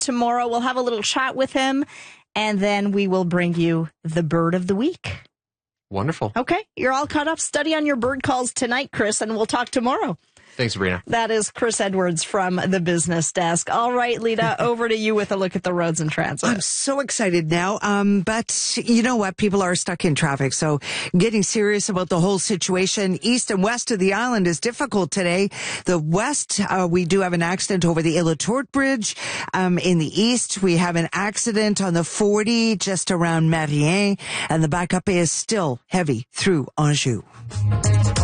tomorrow. We'll have a little chat with him, and then we will bring you the bird of the week. Wonderful. Okay, you're all caught up. Study on your bird calls tonight, Chris, and we'll talk tomorrow. Thanks, Sabrina. That is Chris Edwards from the Business Desk. All right, Lita, over to you with a look at the roads and transit. I'm so excited now. But you know what? People are stuck in traffic. So getting serious about the whole situation. East and west of the island is difficult today. The west, we do have an accident over the Île-à-Tourte Bridge. In the east, we have an accident on the 40 just around Marien. And the backup is still heavy through Anjou.